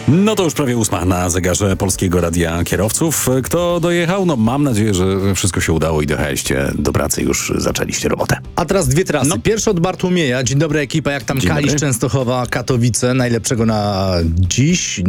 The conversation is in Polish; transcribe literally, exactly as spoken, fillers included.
No to już prawie ósma na zegarze Polskiego Radia Kierowców. Kto dojechał? No mam nadzieję, że wszystko się udało i dojechaliście do pracy, już zaczęliście robotę. A teraz dwie trasy. No. Pierwsza od Bartłomieja. Dzień dobry ekipa, jak tam Dzień Kalisz, dobry. Częstochowa, Katowice. Najlepszego na dziś.